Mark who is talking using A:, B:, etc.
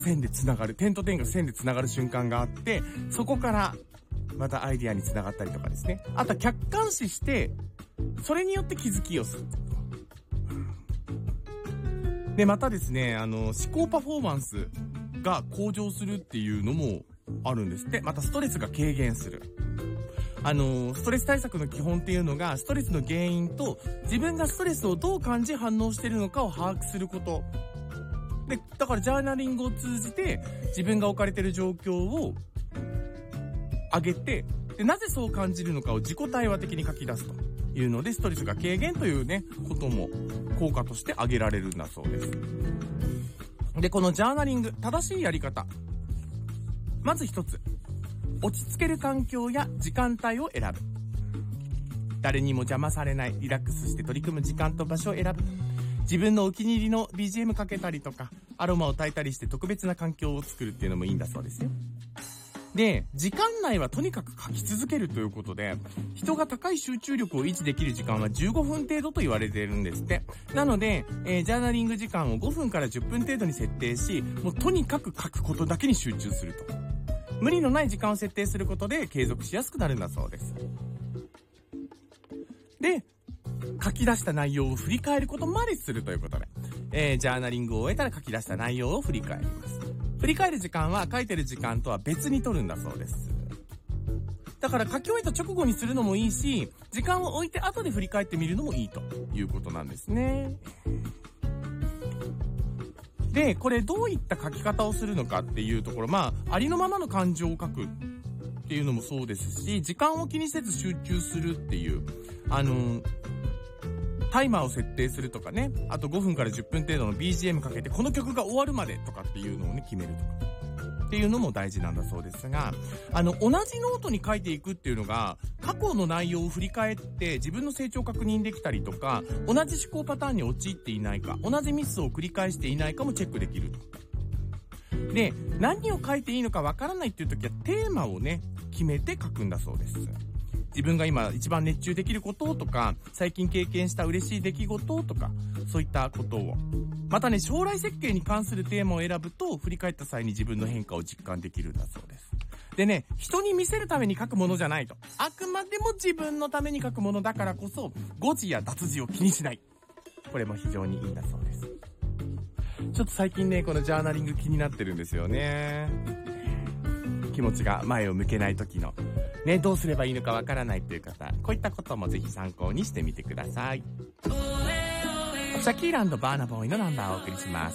A: 線でつながる、点と点が線でつながる瞬間があって、そこからまたアイディアにつながったりとかですね。あとは客観視して、それによって気づきをする。で、またですね、思考パフォーマンスが向上するっていうのもあるんですって。またストレスが軽減する。ストレス対策の基本っていうのが、ストレスの原因と自分がストレスをどう感じ反応しているのかを把握すること。で、だからジャーナリングを通じて自分が置かれている状況を上げて、で、なぜそう感じるのかを自己対話的に書き出すというので、ストレスが軽減というね、ことも効果として挙げられるんだそうです。で、このジャーナリング、正しいやり方。まず一つ。落ち着ける環境や時間帯を選ぶ。誰にも邪魔されない、リラックスして取り組む時間と場所を選ぶ。自分のお気に入りの BGM かけたりとか、アロマを焚いたりして特別な環境を作るっていうのもいいんだそうですよ。で、時間内はとにかく書き続けるということで、人が高い集中力を維持できる時間は15分程度と言われているんですって。なので、ジャーナリング時間を5分から10分程度に設定し、もうとにかく書くことだけに集中すると。無理のない時間を設定することで継続しやすくなるんだそうです。で、書き出した内容を振り返ることまでするということで、ジャーナリングを終えたら書き出した内容を振り返ります。振り返る時間は書いてる時間とは別に取るんだそうです。だから書き終えた直後にするのもいいし、時間を置いて後で振り返ってみるのもいいということなんですね。で、これどういった書き方をするのかっていうところ、ありのままの感情を書くっていうのもそうですし、時間を気にせず集中するっていう、タイマーを設定するとかね、あと5分から10分程度の BGM かけて、この曲が終わるまでとかっていうのをね、決めるとか。っていうのも大事なんだそうですが、同じノートに書いていくっていうのが、過去の内容を振り返って自分の成長を確認できたりとか、同じ思考パターンに陥っていないか、同じミスを繰り返していないかもチェックできると。で、何を書いていいのかわからないっていう時はテーマをね、決めて書くんだそうです。自分が今一番熱中できることとか、最近経験した嬉しい出来事とか、そういったことを。またね、将来設計に関するテーマを選ぶと、振り返った際に自分の変化を実感できるんだそうです。でね、人に見せるために書くものじゃないと。あくまでも自分のために書くものだからこそ、誤字や脱字を気にしない。これも非常にいいんだそうです。ちょっと最近ね、このジャーナリング気になってるんですよね。気持ちが前を向けない時のね、どうすればいいのかわからないっていう方、こういったこともぜひ参考にしてみてください。シャキーラ&バーナボーイのナンバーをお送りします。